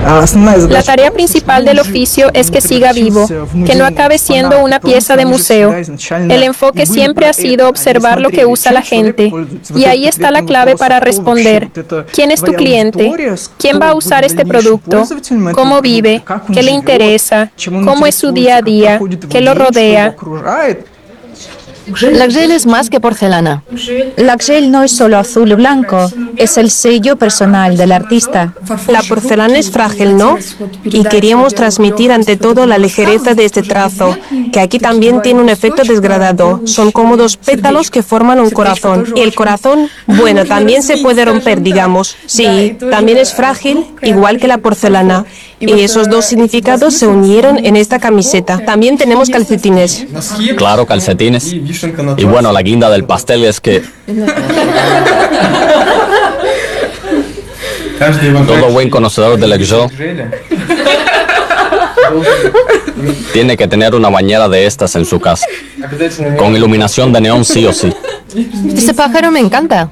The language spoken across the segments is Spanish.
La tarea principal del oficio es que siga vivo, que no acabe siendo una pieza de museo. El enfoque siempre ha sido observar lo que usa la gente, y ahí está la clave para responder. ¿Quién es tu cliente? ¿Quién va a usar este producto? ¿Cómo vive? ¿Qué le interesa? ¿Cómo es su día a día? ¿Qué lo rodea? Laxel es más que porcelana. Laxel no es solo azul y blanco, es el sello personal del artista. La porcelana es frágil, ¿no? Y queríamos transmitir ante todo la ligereza de este trazo, que aquí también tiene un efecto desgradado. Son como dos pétalos que forman un corazón. Y el corazón, bueno, también se puede romper, digamos. Sí, también es frágil, igual que la porcelana. Y esos dos significados se unieron en esta camiseta. También tenemos calcetines. Claro, calcetines. Y bueno, la guinda del pastel es que todo buen conocedor del Laxel tiene que tener una bañera de estas en su casa, con iluminación de neón sí o sí. Ese pájaro me encanta.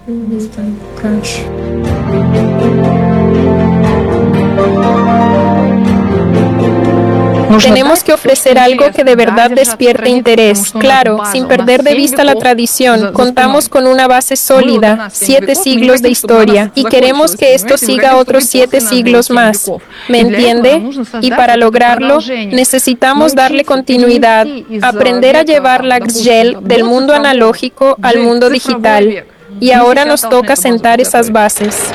Tenemos que ofrecer algo que de verdad despierte interés. Claro, sin perder de vista la tradición, contamos con una base sólida, 7 siglos de historia, y queremos que esto siga otros 7 siglos más. ¿Me entiende? Y para lograrlo, necesitamos darle continuidad, aprender a llevar Laxel del mundo analógico al mundo digital. Y ahora nos toca sentar esas bases.